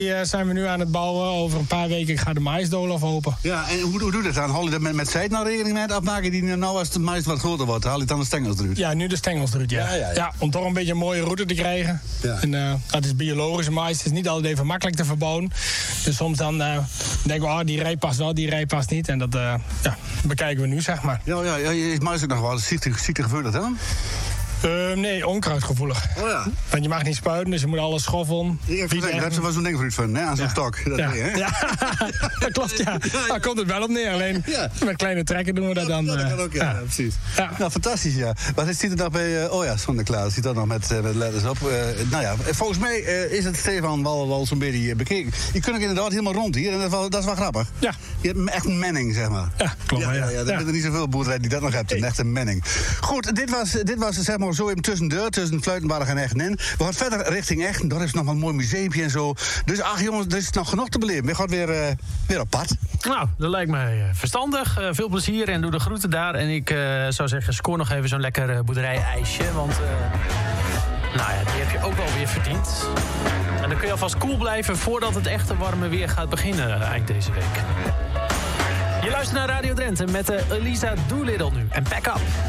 Zijn we nu aan het bouwen. Over een paar weken gaat de maïsdoolhof open. Ja, en hoe doe je dat dan? Haal je dat met zijt nou rekening mee afmaken die nou als de mais wat groter wordt? Haal je dan de stengels eruit? Ja, nu de stengels eruit, ja. Ja, om toch een beetje een mooie route te krijgen. Ja. En dat is biologische mais. Het is niet altijd even makkelijk te verbouwen. Dus soms dan denken we, die rij past wel, die rij past niet. En dat bekijken we nu, zeg maar. Ja, is mais ook nog wel ziektegevoelig, hè? Nee, onkruidgevoelig. Oh ja. Want je mag niet spuiten, dus je moet alles schoffelen. Daar heb ze wel zo'n ding voor iets van, hè? Aan zo'n stok. Dat dat klopt, ja. Daar komt het wel op neer. Alleen met kleine trekken doen we dat dan. Ja, dat kan ook, ja, precies. Ja. Nou, fantastisch, ja. Wat ziet er nog bij... Sinterklaas ziet dat nog met letters op. Volgens mij is het Stefan wel zo'n beetje bekeken. Je kunt ook inderdaad helemaal rond hier. En dat is wel grappig. Ja. Je hebt echt een menning, zeg maar. Ja, klopt. Ja, er zijn niet zoveel boerderijen die dat nog hebben. Echt een menning. Goed, dit was zeg maar zo even tussen Fluitenbarg en Echten. We gaan verder richting Echten. Daar is nog wel een mooi museumpje en zo. Dus ach jongens, er is nog genoeg te beleven. We gaan weer op pad. Nou, dat lijkt mij verstandig. Veel plezier en doe de groeten daar. En ik zou zeggen, scoor nog even zo'n lekker boerderij-ijsje. Want die heb je ook wel weer verdiend. En dan kun je alvast koel blijven voordat het echte warme weer gaat beginnen eind deze week. Je luistert naar Radio Drenthe met Elisa Doolittle nu. En Pack Up.